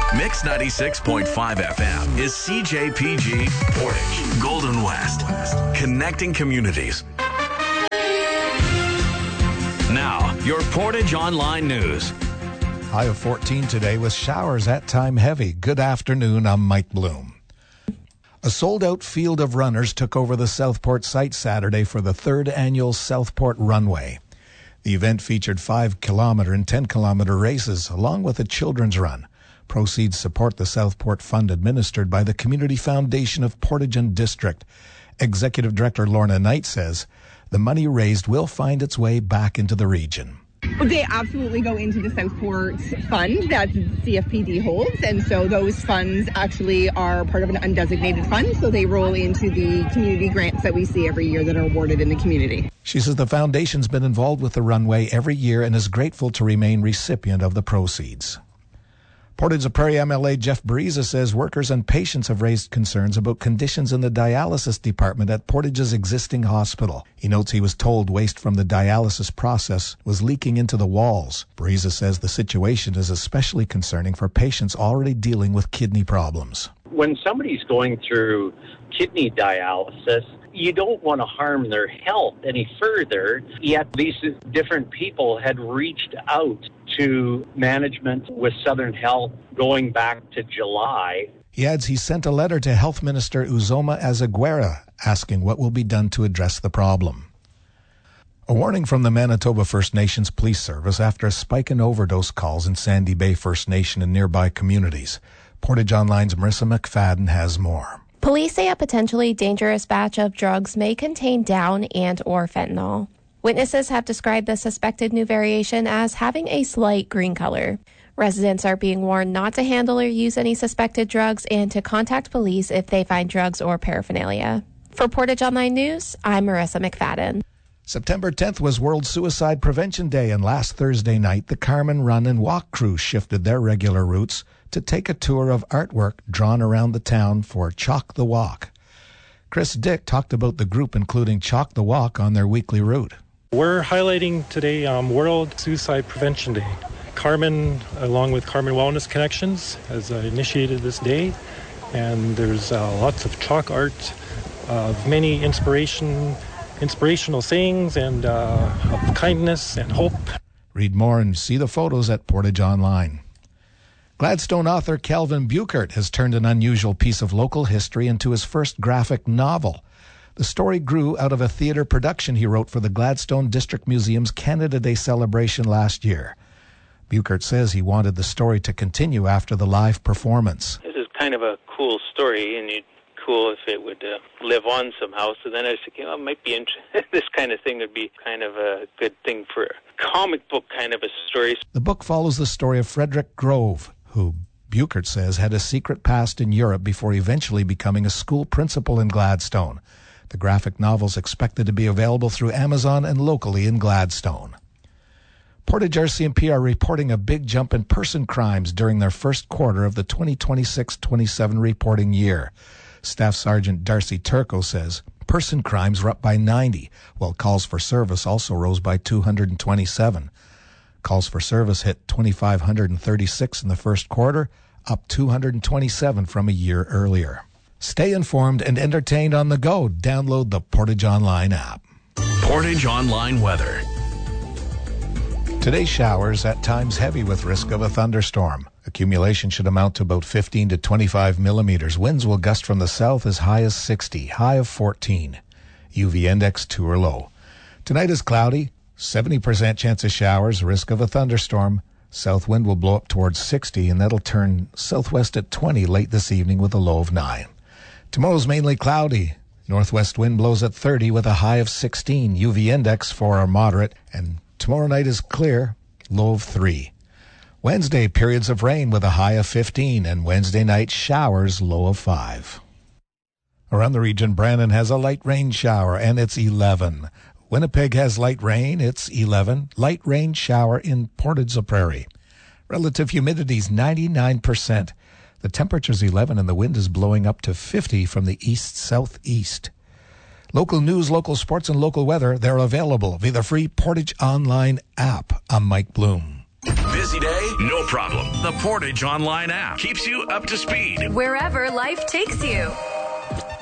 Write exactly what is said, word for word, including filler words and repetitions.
Mix ninety-six point five F M is C J P G Portage, Golden West, connecting communities. Now, your Portage Online News. High of fourteen today with showers at time heavy. Good afternoon, I'm Mike Bloom. A sold-out field of runners took over the Southport site Saturday for the third annual Southport Runway. The event featured five-kilometer and ten-kilometer races, along with a children's run. Proceeds support the Southport Fund administered by the Community Foundation of Portage and District. Executive Director Lorna Knight says the money raised will find its way back into the region. They absolutely go into the Southport Fund that C F P D holds, and so those funds actually are part of an undesignated fund, so they roll into the community grants that we see every year that are awarded in the community. She says the foundation's been involved with the runway every year and is grateful to remain recipient of the proceeds. Portage Prairie M L A Jeff Bariza says workers and patients have raised concerns about conditions in the dialysis department at Portage's existing hospital. He notes he was told waste from the dialysis process was leaking into the walls. Bariza says the situation is especially concerning for patients already dealing with kidney problems. When somebody's going through kidney dialysis, you don't want to harm their health any further, yet these different people had reached out to management with Southern Health going back to July. He adds he sent a letter to Health Minister Uzoma Azaguera asking what will be done to address the problem. A warning from the Manitoba First Nations Police Service after a spike in overdose calls in Sandy Bay First Nation and nearby communities. Portage Online's Marissa McFadden has more. Police say a potentially dangerous batch of drugs may contain down and or fentanyl. Witnesses have described the suspected new variation as having a slight green color. Residents are being warned not to handle or use any suspected drugs and to contact police if they find drugs or paraphernalia. For Portage Online News, I'm Marissa McFadden. September tenth was World Suicide Prevention Day, and last Thursday night, the Carmen Run and Walk crew shifted their regular routes to take a tour of artwork drawn around the town for Chalk the Walk. Chris Dick talked about the group including Chalk the Walk on their weekly route. We're highlighting today um, World Suicide Prevention Day. Carmen, along with Carmen Wellness Connections, has uh, initiated this day, and there's uh, lots of chalk art of uh, many inspiration, inspirational sayings and uh, of kindness and hope. Read more and see the photos at Portage Online. Gladstone author Calvin Buchert has turned an unusual piece of local history into his first graphic novel. The story grew out of a theater production he wrote for the Gladstone District Museum's Canada Day celebration last year. Buchert says he wanted the story to continue after the live performance. This is kind of a cool story, and it'd cool if it would uh, live on somehow. So then I was thinking, oh, it might be interesting. This kind of thing would be kind of a good thing for a comic book kind of a story. The book follows the story of Frederick Grove, who Buchert says had a secret past in Europe before eventually becoming a school principal in Gladstone. The graphic novel is expected to be available through Amazon and locally in Gladstone. Portage R C M P are reporting a big jump in person crimes during their first quarter of the twenty twenty-six twenty-seven reporting year. Staff Sergeant Darcy Turco says person crimes were up by ninety, while calls for service also rose by two hundred twenty-seven. Calls for service hit two thousand five hundred thirty-six in the first quarter, up two hundred twenty-seven from a year earlier. Stay informed and entertained on the go. Download the Portage Online app. Portage Online weather. Today, showers, at times heavy with risk of a thunderstorm. Accumulation should amount to about fifteen to twenty-five millimeters. Winds will gust from the south as high as sixty, high of fourteen. U V index two or low. Tonight is cloudy, seventy percent chance of showers, risk of a thunderstorm. South wind will blow up towards sixty, and that'll turn southwest at twenty late this evening with a low of nine. Tomorrow's mainly cloudy. Northwest wind blows at thirty with a high of sixteen. U V index four or moderate, and tomorrow night is clear, low of three. Wednesday, periods of rain with a high of fifteen, and Wednesday night showers, low of five. Around the region, Brandon has a light rain shower, and it's eleven. Winnipeg has light rain, it's eleven. Light rain shower in Portage Prairie. Relative humidity is ninety-nine percent. The temperature's eleven and the wind is blowing up to fifty from the east-southeast. Local news, local sports, and local weather, they're available via the free Portage Online app. I'm Mike Bloom. Busy day? No problem. The Portage online app keeps you up to speed wherever life takes you.